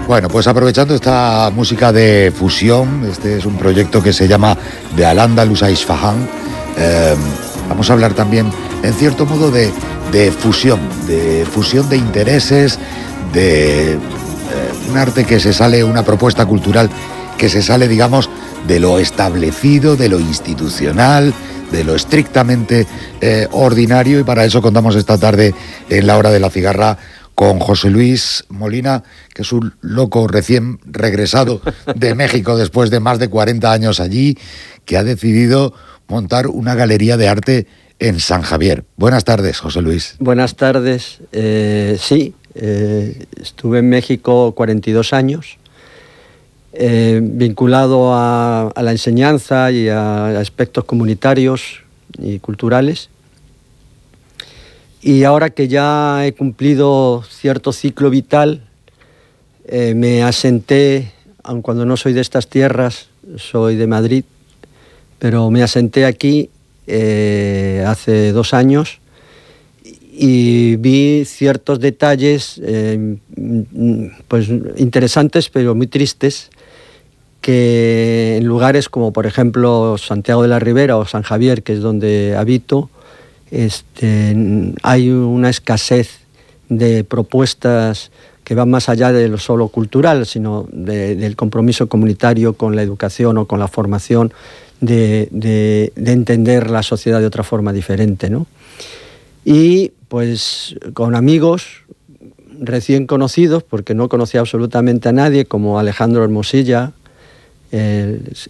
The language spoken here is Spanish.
Bueno, pues aprovechando esta música de fusión, este es un proyecto que se llama De Al-Ándalus a Isfahán. Vamos a hablar también, en cierto modo, de fusión de intereses, de un arte que se sale, una propuesta cultural que se sale, digamos, de lo establecido, de lo institucional, de lo estrictamente ordinario, y para eso contamos esta tarde en la Hora de la Cigarra con José Luis Molina, que es un loco recién regresado de México después de más de 40 años allí, que ha decidido montar una galería de arte en San Javier. Buenas tardes, José Luis. Buenas tardes. Sí, estuve en México 42 años, vinculado a la enseñanza y a aspectos comunitarios y culturales. Y ahora que ya he cumplido cierto ciclo vital, me asenté, aun cuando no soy de estas tierras, soy de Madrid, pero me asenté aquí hace 2 años y vi ciertos detalles pues interesantes pero muy tristes, que en lugares como por ejemplo Santiago de la Ribera o San Javier, que es donde habito, hay una escasez de propuestas que van más allá de lo solo cultural, sino del compromiso comunitario con la educación o con la formación, de entender la sociedad de otra forma diferente, ¿no? Y pues con amigos recién conocidos, porque no conocía absolutamente a nadie, como Alejandro Hermosilla, el